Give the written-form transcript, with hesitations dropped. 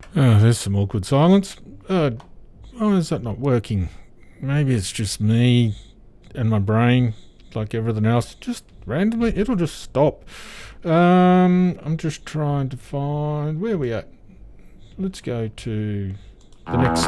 Oh, there's some awkward silence. Why is that not working? Maybe it's just me and my brain, like everything else. Just randomly, it'll just stop. I'm just trying to find where we at. Let's go to the next